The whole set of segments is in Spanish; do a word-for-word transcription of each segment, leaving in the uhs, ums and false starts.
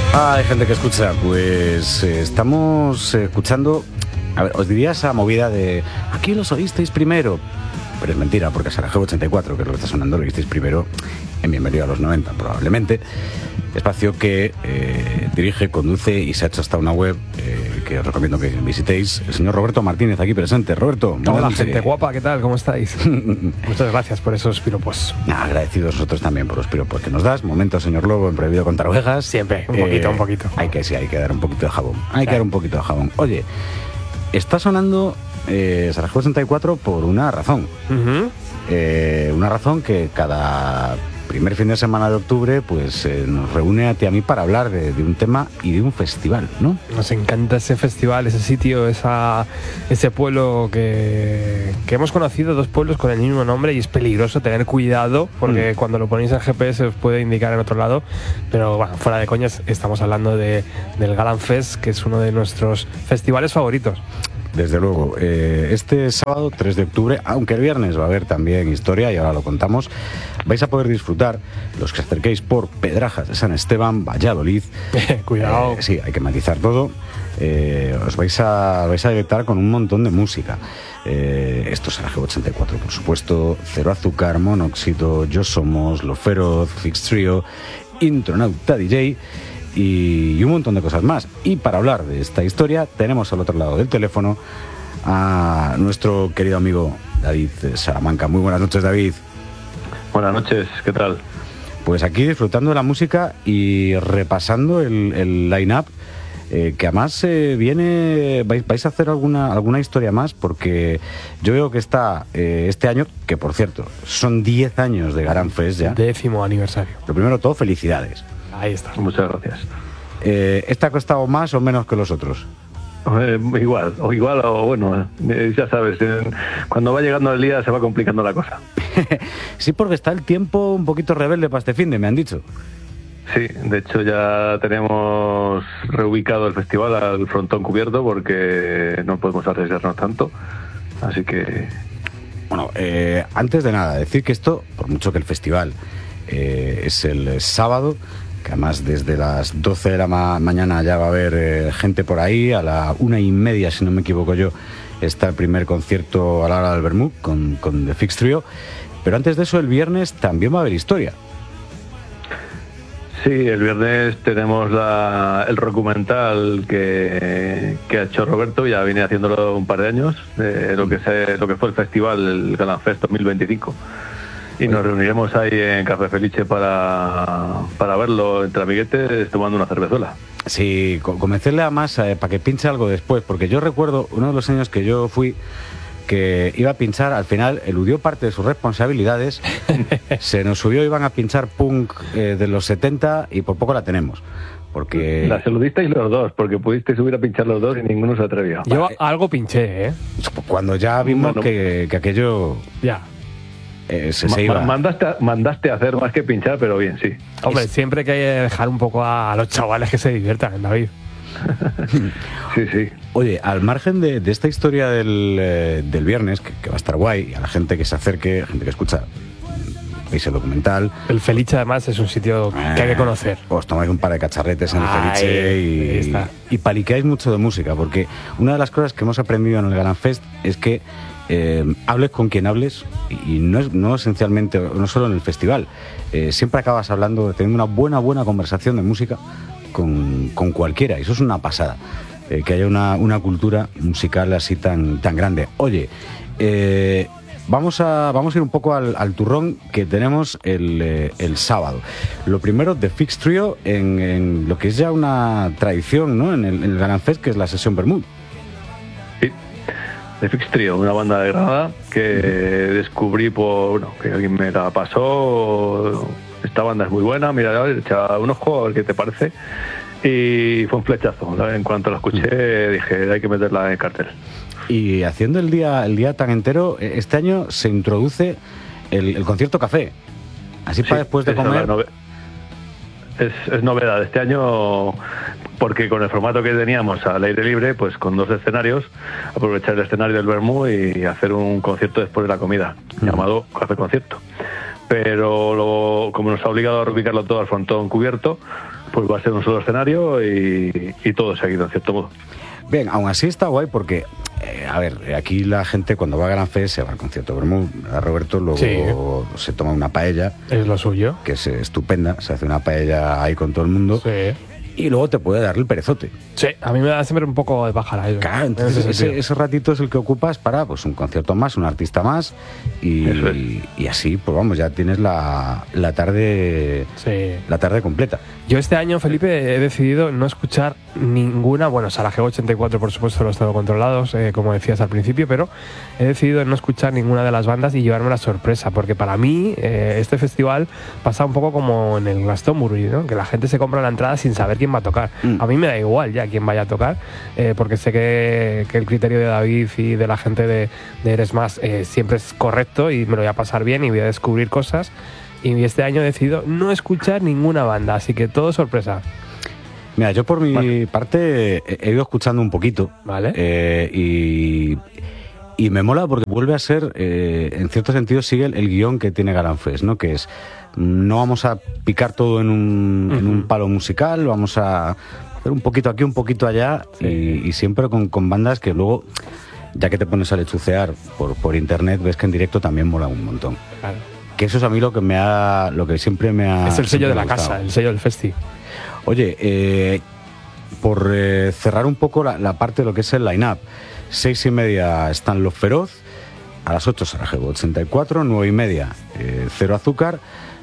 Hay gente que escucha, pues eh, estamos escuchando, a ver, os diría esa movida de aquí los oísteis primero, pero es mentira, porque Sarajevo ochenta y cuatro, que es lo que está sonando, lo oísteis primero en Bienvenido a los noventa, probablemente. Espacio que eh, dirige, conduce y se ha hecho hasta una web eh, que os recomiendo que visitéis. El señor Roberto Martínez, aquí presente. Roberto. Hola, gente guapa, ¿qué tal? ¿Cómo estáis? Muchas gracias por esos piropos. Nah, agradecidos nosotros también por los piropos que nos das. Momento, señor Lobo, en Prohibido contar ovejas. Siempre, un poquito, eh, un poquito. Hay que, sí, hay que dar un poquito de jabón. Hay sí. que dar un poquito de jabón. Oye, está sonando eh, Sarajevo ochenta y cuatro por una razón. Uh-huh. Eh, una razón que cada primer fin de semana de octubre pues eh, nos reúne a ti y a mí para hablar de, de un tema y de un festival, ¿no? Nos encanta ese festival, ese sitio, esa, ese pueblo que, que hemos conocido, dos pueblos con el mismo nombre, y es peligroso tener cuidado porque mm. cuando lo ponéis en G P S os puede indicar en otro lado, pero bueno, fuera de coñas, estamos hablando de, del Galan Fest, que es uno de nuestros festivales favoritos. Desde luego, eh, este sábado tres de octubre, aunque el viernes va a haber también historia y ahora lo contamos, vais a poder disfrutar, los que acerquéis por Pedrajas de San Esteban, Valladolid. Cuidado. Eh, sí, hay que matizar todo. Eh, os vais a, vais a deleitar con un montón de música. Eh, esto es Sarajevo ochenta y cuatro, por supuesto, Cero Azúcar, Monóxido, Yo Somos, Lo Feroz, Fix Trio, Intronauta D J y un montón de cosas más. Y para hablar de esta historia tenemos al otro lado del teléfono a nuestro querido amigo David Salamanca. Muy buenas noches, David. Buenas noches, ¿qué tal? Pues aquí disfrutando de la música y repasando el, el line-up, eh, que además eh, viene, vais, vais a hacer alguna, alguna historia más, porque yo veo que está eh, este año, que por cierto son diez años de Galan Fest ya. Décimo aniversario. Lo primero de todo, felicidades. Ahí está. Muchas gracias. Eh, ¿Este ha costado más o menos que los otros? Eh, igual, o igual, o bueno, eh, ya sabes, eh, cuando va llegando el día se va complicando la cosa. Sí, porque está el tiempo un poquito rebelde para este finde, me han dicho. Sí, de hecho ya tenemos reubicado el festival al frontón cubierto porque no podemos arriesgarnos tanto, así que... Bueno, eh, antes de nada, decir que esto, por mucho que el festival eh, es el sábado, que además desde las doce de la ma- mañana ya va a haber eh, gente por ahí, a la una y media, si no me equivoco yo, está el primer concierto a la hora del Vermut con, con The Fix Trio, pero antes de eso el viernes también va a haber historia. Sí, el viernes tenemos la, el documental que, que ha hecho Roberto, ya viene haciéndolo un par de años, de lo que, se, lo que fue el festival, el Galan Fest dos mil veinticinco. Y nos reuniremos ahí en Café Felice para, para verlo entre amiguetes tomando una cervezuela. Sí, convencerle a más eh, para que pinche algo después, porque yo recuerdo uno de los años que yo fui, que iba a pinchar, al final eludió parte de sus responsabilidades, se nos subió, iban a pinchar punk eh, de los setenta y por poco la tenemos. Porque... La saludisteis los dos, porque pudisteis subir a pinchar los dos y ninguno se atrevió. Yo vale. algo pinché, ¿eh? Cuando ya vimos bueno, que, que aquello... Ya. Eh, se, se iba. Mandaste, mandaste a hacer más que pinchar, pero bien, sí. Hombre, es... siempre hay que dejar un poco a los chavales que se diviertan, David. Sí, sí. Oye, al margen de, de esta historia del, eh, del viernes, que, que va a estar guay, y a la gente que se acerque, gente que escucha, veis el documental. El Felice, además, es un sitio eh, que hay que conocer. Os tomáis un par de cacharretes en el Ay, Felice y, y paliqueáis mucho de música, porque una de las cosas que hemos aprendido en el Galan Fest es que Eh, hables con quien hables y no es no esencialmente, no solo en el festival, eh, siempre acabas hablando, teniendo una buena buena conversación de música con, con cualquiera, y eso es una pasada, eh, que haya una, una cultura musical así tan, tan grande. Oye, eh, vamos a vamos a ir un poco al, al turrón que tenemos el, eh, el sábado. Lo primero, The Fix Trio en, en lo que es ya una tradición, ¿no? En el, en el Galan Fest, que es la sesión Vermut. Sí. The Fix Trio, una banda de Granada que descubrí por, bueno, que alguien me la pasó. Esta banda es muy buena, mira, echa un ojo a ver qué te parece. Y fue un flechazo, ¿sabes? En cuanto la escuché dije, hay que meterla en el cartel. Y haciendo el día el día tan entero, este año se introduce el, el concierto café. Así sí, para después de comer. Es, es novedad este año, porque con el formato que teníamos al aire libre, pues con dos escenarios, aprovechar el escenario del Vermú y hacer un concierto después de la comida, uh-huh. llamado Café Concierto. Pero lo, como nos ha obligado a reubicarlo todo al frontón cubierto, pues va a ser un solo escenario y, y todo seguido, en cierto modo. Bien, aún así está guay porque, eh, a ver, aquí la gente cuando va a Gran Fest se va al concierto Vermouth. A Roberto luego sí. se toma una paella. Es lo suyo. Que es estupenda, se hace una paella ahí con todo el mundo. Sí. Y luego te puede dar el perezote. Sí, a mí me da siempre un poco de pájara. Claro, entonces ese, ese, ese ratito es el que ocupas para pues un concierto más, un artista más y, es. y así, pues vamos, ya tienes la, la tarde sí. la tarde completa. Yo este año, Felipe, he decidido no escuchar ninguna, bueno, Sarajevo ochenta y cuatro por supuesto los tengo controlados, eh, como decías al principio, pero he decidido no escuchar ninguna de las bandas y llevarme la sorpresa, porque para mí eh, este festival pasa un poco como en el Glastonbury, ¿no? Que la gente se compra la entrada sin saber quién va a tocar. Mm. A mí me da igual ya quién vaya a tocar, eh, porque sé que, que el criterio de David y de la gente de, de Eres Más eh, siempre es correcto y me lo voy a pasar bien y voy a descubrir cosas. Y este año he decidido no escuchar ninguna banda, así que todo sorpresa. Mira, yo por mi vale. parte he ido escuchando un poquito, ¿vale? Eh, y, y me mola porque vuelve a ser, eh, en cierto sentido, sigue el, el guión que tiene Gran Fest, ¿no? Que es, no vamos a picar todo en un, uh-huh. en un palo musical, vamos a hacer un poquito aquí, un poquito allá, sí. y, y siempre con, con bandas que luego, ya que te pones a lechucear por, por internet, ves que en directo también mola un montón. Claro. Que eso es a mí lo que me ha, lo que siempre me ha... Es el sello de la casa, el sello del festi. Oye, eh, por eh, cerrar un poco la, la parte de lo que es el line-up, seis y media están Los Feroz, a las ocho Sarajevo ochenta y cuatro, nueve y media eh, Cero Azúcar,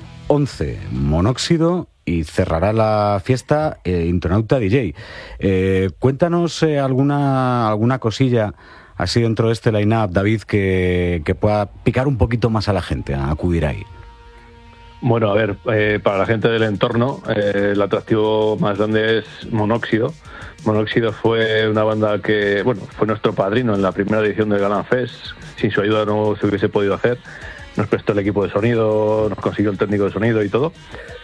once Monóxido y cerrará la fiesta eh, Intonauta D J. Eh, cuéntanos eh, alguna, alguna cosilla así dentro de este line-up, David, que, que pueda picar un poquito más a la gente a acudir ahí. Bueno, a ver, eh, para la gente del entorno, eh, el atractivo más grande es Monóxido. Monóxido fue una banda que, bueno, fue nuestro padrino en la primera edición del Galan Fest. Sin su ayuda no se hubiese podido hacer. Nos prestó el equipo de sonido, nos consiguió el técnico de sonido y todo.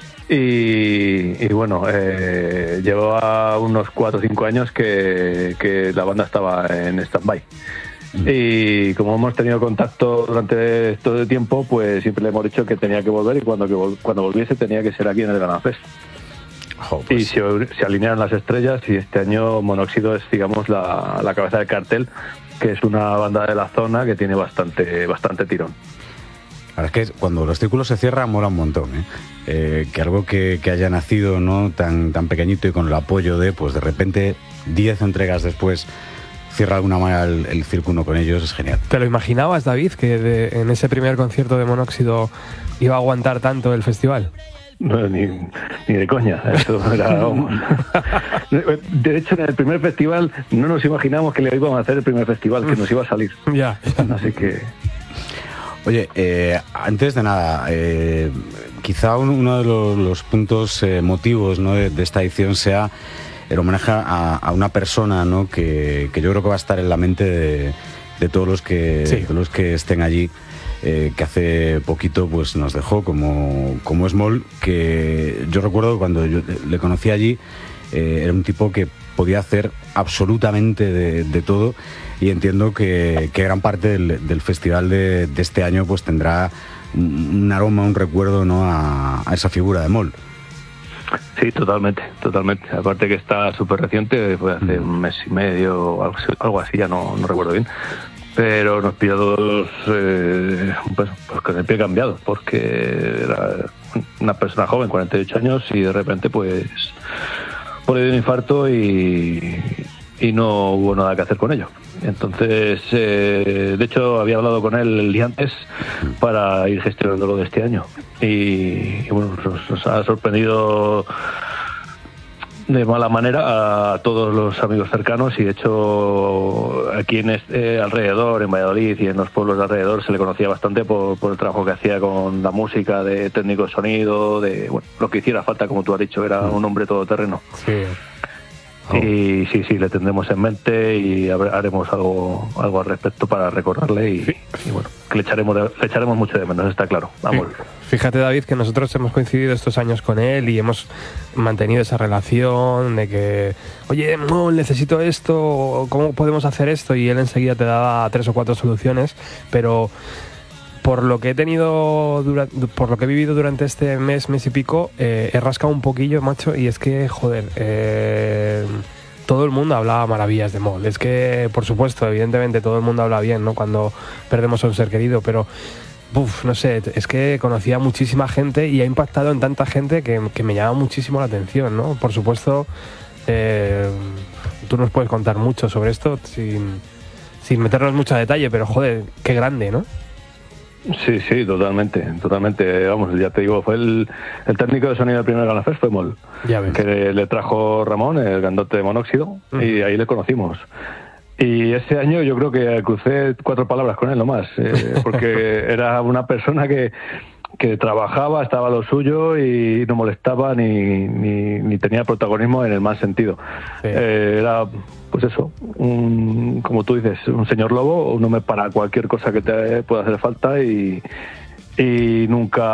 Y, y bueno, eh, llevaba unos cuatro o cinco años que, que la banda estaba en stand-by. Mm. Y como hemos tenido contacto durante todo el tiempo, pues siempre le hemos dicho que tenía que volver y cuando, que vol- cuando volviese tenía que ser aquí en el Galan Fest. Oh, pues. Y se, se alinearon las estrellas y este año Monóxido es, digamos, la, la cabeza del cartel, que es una banda de la zona que tiene bastante, bastante tirón. La verdad es que cuando los círculos se cierran mola un montón, ¿eh? Eh, que algo que, que haya nacido no tan, tan pequeñito y con el apoyo de, pues de repente, diez entregas después, cierra de alguna manera el, el círculo con ellos, es genial. ¿Te lo imaginabas, David, que de, en ese primer concierto de Monóxido iba a aguantar tanto el festival? No, ni, ni de coña. Eso era, de hecho, en el primer festival no nos imaginábamos que le íbamos a hacer el primer festival, que nos iba a salir. Ya. Así que... Oye, eh, antes de nada, eh, quizá uno de los, los puntos eh, motivos, ¿no? de, de esta edición sea el homenaje a, a una persona, ¿no? que, que yo creo que va a estar en la mente de, de todos los que, sí. de los que estén allí, eh, que hace poquito pues nos dejó como, como Small, que yo recuerdo cuando yo le conocí allí, eh, era un tipo que podía hacer absolutamente de, de todo. Y entiendo que, que gran parte del, del festival de, de este año pues tendrá un, un aroma, un recuerdo, ¿no? a, a esa figura de Moll. Sí, totalmente, totalmente. Aparte que está súper reciente, fue hace mm. un mes y medio, algo, algo así, ya no, no recuerdo bien. Pero nos pilló todos eh, pues, pues con el pie cambiado, porque era una persona joven, cuarenta y ocho años, y de repente pues por un infarto y, y no hubo nada que hacer con ello. Entonces, eh, de hecho, había hablado con él el día antes para ir gestionándolo de este año. Y, y bueno, nos, nos ha sorprendido de mala manera a todos los amigos cercanos y de hecho aquí en este alrededor, en Valladolid y en los pueblos de alrededor se le conocía bastante por, por el trabajo que hacía con la música, de técnico de sonido, de bueno, lo que hiciera falta, como tú has dicho, era un hombre todoterreno. Sí. Oh. Y sí, sí, le tendremos en mente y haremos algo algo al respecto para recordarle y, sí. y bueno, que le echaremos, de, le echaremos mucho de menos, está claro. Vamos. Sí. Fíjate, David, que nosotros hemos coincidido estos años con él y hemos mantenido esa relación de que, oye, no, necesito esto, ¿cómo podemos hacer esto? Y él enseguida te daba tres o cuatro soluciones, pero por lo que he tenido, dura, por lo que he vivido durante este mes, mes y pico, eh, he rascado un poquillo, macho, y es que, joder, eh, todo el mundo hablaba maravillas de Moll. Es que, por supuesto, evidentemente todo el mundo habla bien, ¿no? Cuando perdemos a un ser querido, pero, uf, no sé, es que conocía a muchísima gente y ha impactado en tanta gente que, que me llama muchísimo la atención, ¿no? Por supuesto, eh, tú nos puedes contar mucho sobre esto sin, sin meternos mucho a detalle, pero, joder, qué grande, ¿no? Sí, sí, totalmente, totalmente. Vamos, ya te digo, fue el, el técnico de sonido del primer Galan Fest, fue Moll, ya ves, que le, le trajo Ramón, el grandote de Monóxido, uh-huh. y ahí le conocimos. Y ese año yo creo que crucé cuatro palabras con él nomás, eh, porque era una persona que, que trabajaba, estaba a lo suyo y no molestaba ni, ni, ni tenía protagonismo en el mal sentido. Sí. Eh, era, pues eso, un, como tú dices, un señor lobo, un hombre para cualquier cosa que te pueda hacer falta y, y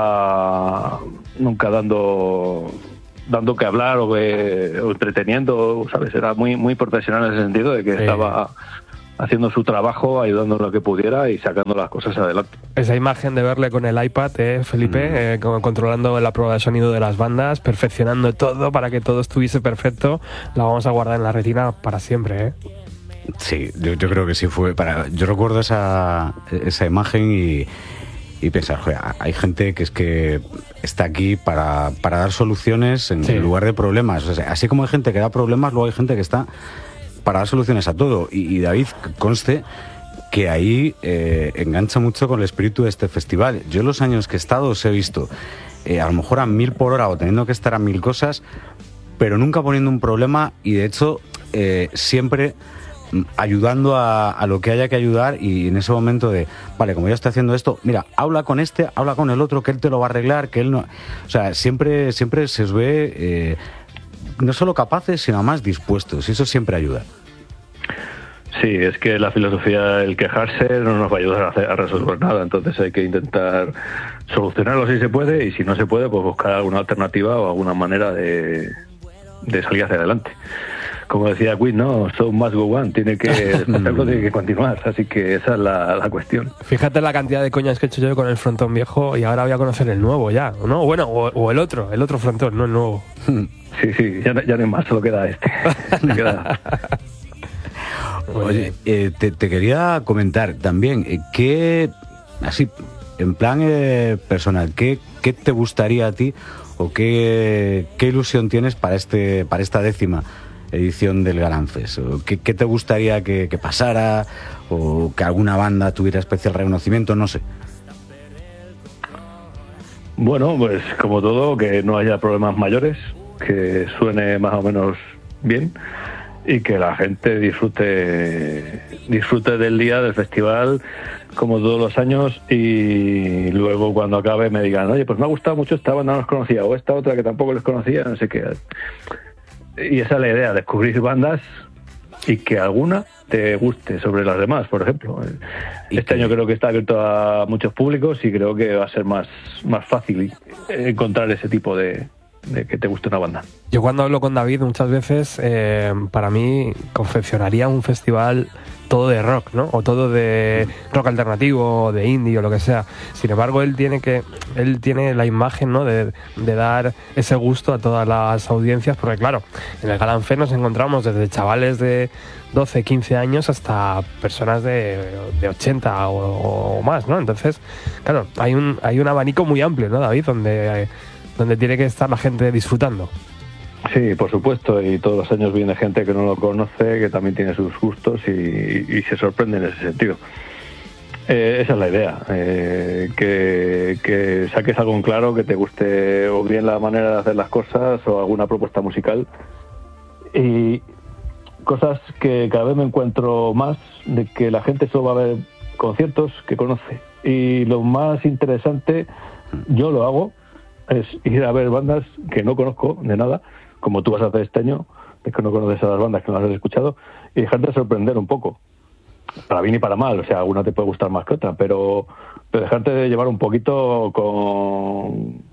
nunca, nunca dando... dando que hablar o, que, o entreteniendo, ¿sabes? Era muy muy profesional en ese sentido de que sí. estaba haciendo su trabajo, ayudando en lo que pudiera y sacando las cosas adelante. Esa imagen de verle con el iPad, eh, Felipe, mm. eh, controlando la prueba de sonido de las bandas, perfeccionando todo para que todo estuviese perfecto, la vamos a guardar en la retina para siempre, ¿eh? Sí, yo, yo creo que sí fue para... Yo recuerdo esa, esa imagen y... y pensar, joder, hay gente que es que está aquí para, para dar soluciones en, sí. en lugar de problemas. O sea, así como hay gente que da problemas, luego hay gente que está para dar soluciones a todo. Y, y David, conste que ahí eh, engancha mucho con el espíritu de este festival. Yo los años que he estado os he visto eh, a lo mejor a mil por hora o teniendo que estar a mil cosas, pero nunca poniendo un problema y de hecho eh, siempre... ayudando a, a lo que haya que ayudar y en ese momento de, vale, como yo estoy haciendo esto, mira, habla con este, habla con el otro, que él te lo va a arreglar, que él no... O sea, siempre, siempre se os ve eh, no solo capaces, sino más dispuestos, y eso siempre ayuda. Sí, es que la filosofía del quejarse no nos va a ayudar a, hacer, a resolver nada, entonces hay que intentar solucionarlo si se puede y si no se puede, pues buscar alguna alternativa o alguna manera de, de salir hacia adelante. Como decía Queen, ¿no? So must go on, tiene que, el espectáculo tiene que continuar, así que esa es la, la cuestión. Fíjate la cantidad de coñas que he hecho yo con el frontón viejo y ahora voy a conocer el nuevo ya, ¿no? Bueno, o, o el otro, el otro frontón, no el nuevo. Sí, sí, ya, ya no hay más, solo queda este. queda. Oye, eh, te, te quería comentar también, eh, ¿qué, así, en plan eh, personal, ¿qué, qué te gustaría a ti o qué, qué ilusión tienes para, este, para esta décima edición del Galan Fest? ¿Qué, qué te gustaría que, que pasara? ¿O que alguna banda tuviera especial reconocimiento? No sé. Bueno, pues como todo, que no haya problemas mayores, que suene más o menos bien y que la gente disfrute disfrute del día del festival como todos los años y luego cuando acabe me digan, oye, pues me ha gustado mucho esta banda, no los conocía, o esta otra que tampoco les conocía, no sé qué. Y esa es la idea, descubrir bandas y que alguna te guste sobre las demás, por ejemplo. Este que... año creo que está abierto a muchos públicos y creo que va a ser más, más fácil encontrar ese tipo de, de que te guste una banda. Yo cuando hablo con David muchas veces, eh, para mí confeccionaría un festival todo de rock, ¿no? O todo de rock alternativo, o de indie, o lo que sea. Sin embargo, él tiene que, él tiene la imagen, ¿no? De, de dar ese gusto a todas las audiencias, porque claro, en el Galan Fest nos encontramos desde chavales de doce, quince años hasta personas de, de ochenta o, o más, ¿no? Entonces, claro, hay un, hay un abanico muy amplio, ¿no, David? Donde, donde tiene que estar la gente disfrutando. Sí, por supuesto, y todos los años viene gente que no lo conoce, que también tiene sus gustos y, y se sorprende en ese sentido. Eh, esa es la idea, eh, que, que saques algo en claro, que te guste o bien la manera de hacer las cosas o alguna propuesta musical. Y cosas que cada vez me encuentro más, de que la gente solo va a ver conciertos que conoce. Y lo más interesante, yo lo hago, es ir a ver bandas que no conozco de nada, como tú vas a hacer este año, es que no conoces a las bandas que no las has escuchado, y dejarte sorprender un poco, para bien y para mal, o sea, alguna te puede gustar más que otra, pero, pero dejarte de llevar un poquito con,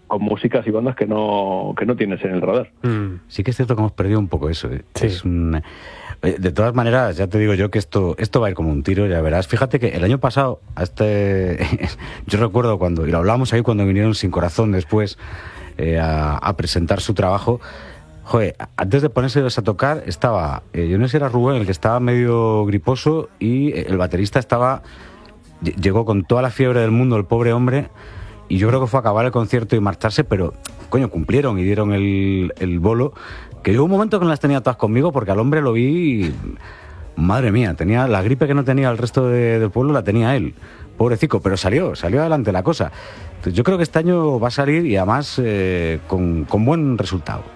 con músicas y bandas que no que no tienes en el radar. Mm. Sí que es cierto que hemos perdido un poco eso. ¿eh? Sí. Es un... De todas maneras, ya te digo yo que esto esto va a ir como un tiro, ya verás. Fíjate que el año pasado, a este yo recuerdo cuando, y lo hablamos ahí cuando vinieron Sin Corazón después eh, a, a presentar su trabajo. Joder, antes de ponerse a tocar estaba, eh, yo no sé si era Rubén el que estaba medio griposo y el baterista estaba, llegó con toda la fiebre del mundo, el pobre hombre, y yo creo que fue a acabar el concierto y marcharse, pero coño, cumplieron y dieron el, el bolo, que yo hubo un momento que no las tenía todas conmigo porque al hombre lo vi y, madre mía, tenía la gripe que no tenía el resto de, del pueblo, la tenía él, pobrecito, pero salió, salió adelante la cosa. Entonces, yo creo que este año va a salir y además eh, con, con buen resultado.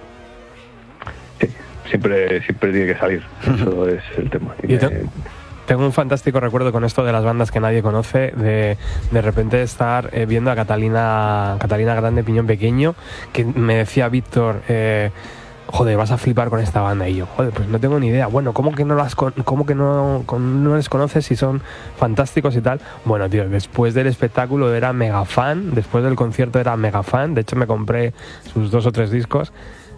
Sí, siempre, siempre tiene que salir, eso es el tema. Yo te, tengo un fantástico recuerdo con esto de las bandas que nadie conoce, de de repente estar eh, viendo a Catalina Catalina Grande Piñón Pequeño, que me decía Víctor, eh, joder, vas a flipar con esta banda, y yo, joder, pues no tengo ni idea. Bueno, ¿cómo que no las con, cómo que no, con, no les conoces si son fantásticos y tal? Bueno, tío, después del espectáculo era mega fan, después del concierto era mega fan, de hecho me compré sus dos o tres discos.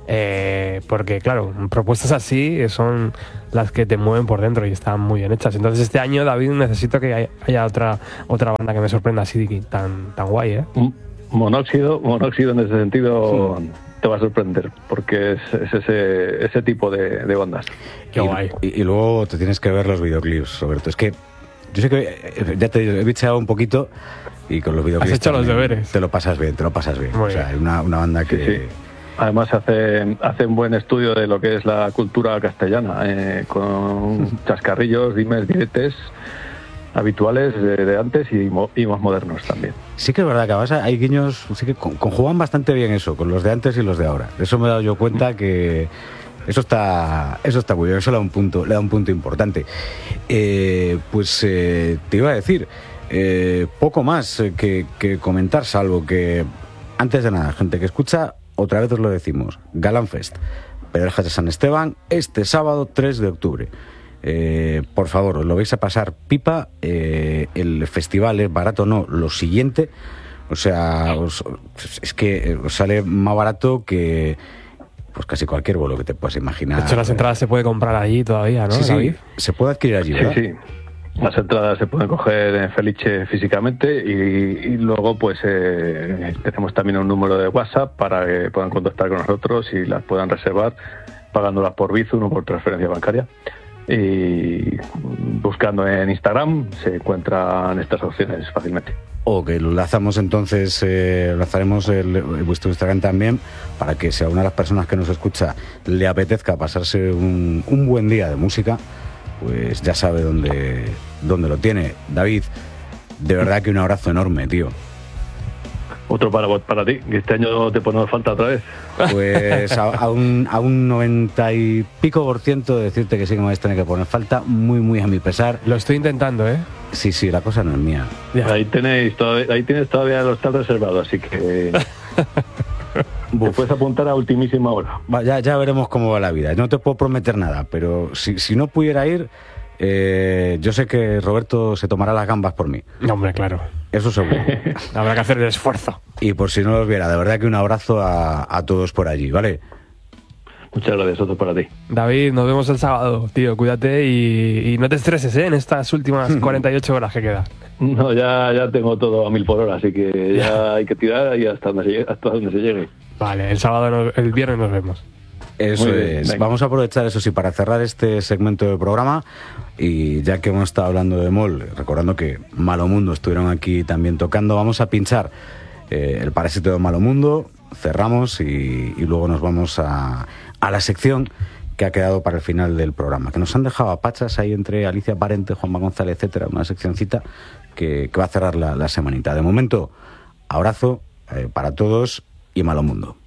Eh, porque claro, propuestas así son las que te mueven por dentro y están muy bien hechas. Entonces este año, David, necesito que haya otra otra banda que me sorprenda así tan tan guay, ¿eh? Monóxido, Monóxido en ese sentido sí. Te va a sorprender porque es, es ese ese tipo de, de bandas. Qué y, guay. Y, y luego te tienes que ver los videoclips, Roberto. Es que yo sé que ya te digo, he bicheado un poquito y con los videoclips has hecho los deberes. Te lo pasas bien, te lo pasas bien. Muy o sea, bien. hay una, una banda que... Sí, sí. Además hace, hace un buen estudio de lo que es la cultura castellana, eh, con chascarrillos, dimes, diretes habituales de, de antes y, mo, y más modernos también. Sí que es verdad que además hay guiños, sí que conjugan bastante bien eso, con los de antes y los de ahora. De eso me he dado yo cuenta que eso está eso está muy bien, eso le da un punto, le da un punto importante. Eh, pues eh, te iba a decir, eh, poco más que, que comentar, salvo que, antes de nada, gente que escucha, otra vez os lo decimos, Galán Fest, Pedrejas de San Esteban, este sábado tres de octubre. Eh, por favor, os lo vais a pasar pipa, eh, el festival es barato, no, lo siguiente, o sea, os, es que os sale más barato que pues casi cualquier vuelo que te puedas imaginar. De hecho, las entradas se puede comprar allí todavía, ¿no? Sí, sí, David? se puede adquirir allí, ¿verdad? Sí, sí. Las entradas se pueden coger en Felice físicamente y, y luego pues eh, tenemos también un número de WhatsApp para que puedan contactar con nosotros y las puedan reservar pagándolas por Bizum o por transferencia bancaria. Y buscando en Instagram se encuentran estas opciones fácilmente. O que lo lanzamos entonces, eh, lanzaremos el, el, vuestro Instagram también para que si a una de las personas que nos escucha le apetezca pasarse un, un buen día de música, pues ya sabe dónde, dónde lo tiene. David, de verdad que un abrazo enorme, tío. Otro para para ti, que este año te ponemos falta otra vez. Pues a, a, un, a un noventa y pico por ciento de decirte que sí que me vais a tener que poner falta, muy muy a mi pesar. Lo estoy intentando, ¿eh? Sí, sí, la cosa no es mía. Ya. Ahí tenéis todavía, ahí tienes todavía el hostal reservado, así que te puedes apuntar a ultimísima hora. Va, ya, ya veremos cómo va la vida. No te puedo prometer nada, pero si, si no pudiera ir, eh, yo sé que Roberto se tomará las gambas por mí. No, hombre, claro. Eso seguro. Habrá que hacer el esfuerzo. Y por si no los viera, de verdad que un abrazo a, a todos por allí, ¿vale? Muchas gracias, otro para ti. David, nos vemos el sábado, tío, cuídate y, y no te estreses, ¿eh? En estas últimas cuarenta y ocho horas que quedan. No, ya, ya tengo todo a mil por hora, así que ya, ya hay que tirar y hasta donde se llegue, hasta donde se llegue. Vale, el sábado, no, el viernes nos vemos. Eso Muy bien, es. venga. Vamos a aprovechar, eso sí, para cerrar este segmento del programa. Y ya que hemos estado hablando de Mol, recordando que Malo Mundo estuvieron aquí también tocando, vamos a pinchar eh, el Parásito de Malo Mundo, cerramos y, y luego nos vamos a, a la sección que ha quedado para el final del programa, que nos han dejado a pachas ahí entre Alicia Parente, Juanma González, etcétera, una seccioncita que, que va a cerrar la, la semanita. De momento, abrazo eh, para todos y Malo Mundo.